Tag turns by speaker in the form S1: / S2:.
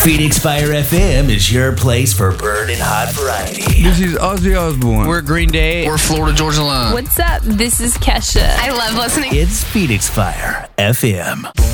S1: Phoenix Fire FM is your place for burning hot variety.
S2: This is Ozzy Osbourne.
S3: We're Green Day.
S4: We're Florida Georgia Line.
S5: What's up? This is Kesha.
S6: I love listening.
S1: It's Phoenix Fire FM.